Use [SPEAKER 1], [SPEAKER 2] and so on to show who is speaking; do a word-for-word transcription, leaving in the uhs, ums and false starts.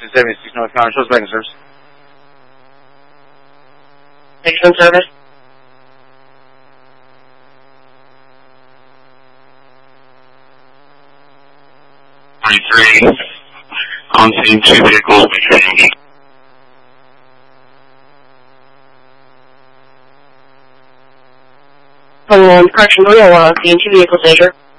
[SPEAKER 1] seventy-six North County, what's making service?
[SPEAKER 2] Excellent service.
[SPEAKER 3] twenty-three, on scene, two vehicles between.
[SPEAKER 2] From one correction, three oh one on scene, two vehicles measure.